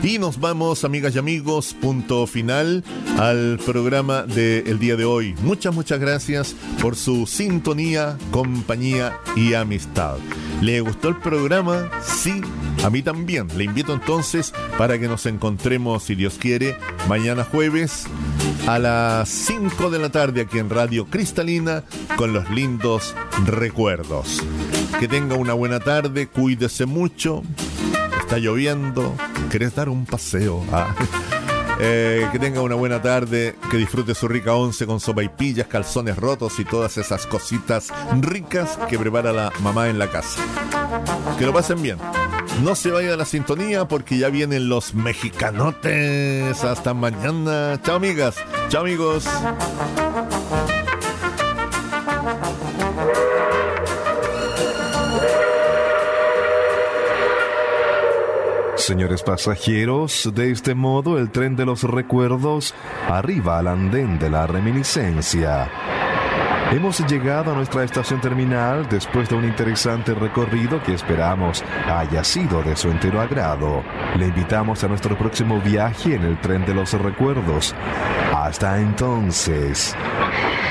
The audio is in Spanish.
Y nos vamos, amigas y amigos, punto final al programa del día de hoy. Muchas gracias por su sintonía, compañía y amistad. ¿Le gustó el programa? Sí, a mí también. Le invito entonces para que nos encontremos, si Dios quiere, mañana jueves a las 5 de la tarde aquí en Radio Cristalina con los lindos recuerdos. Que tenga una buena tarde, cuídese mucho. Está lloviendo, ¿querés dar un paseo? Que tenga una buena tarde, que disfrute su rica once con sopaipillas, calzones rotos y todas esas cositas ricas que prepara la mamá en la casa. Que lo pasen bien. No se vaya de la sintonía porque ya vienen los mexicanotes. Hasta mañana. Chao, amigas. Chao, amigos. Señores pasajeros, de este modo el tren de los recuerdos arriba al andén de la reminiscencia. Hemos llegado a nuestra estación terminal después de un interesante recorrido que esperamos haya sido de su entero agrado. Le invitamos a nuestro próximo viaje en el tren de los recuerdos. Hasta entonces.